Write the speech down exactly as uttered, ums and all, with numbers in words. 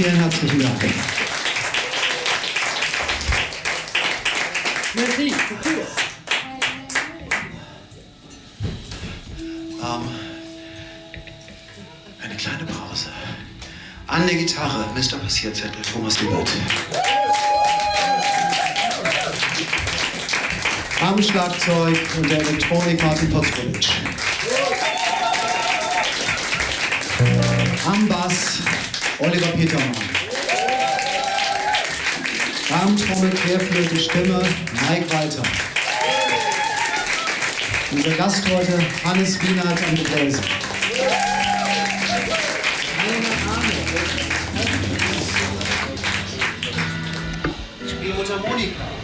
Vielen herzlichen Dank. Merci. Ähm, eine kleine Pause. An der Gitarre, Mister Passierzettel, Thomas Liebert. Am Schlagzeug und der Elektronik Martin Potzkowitsch. Am Bass Oliver Petermann. Am Trommel, Querflöte, Stimme Mike Walter. Unser Gast heute Hannes Wienert an den Bläser. Ich spiele Mundharmonika.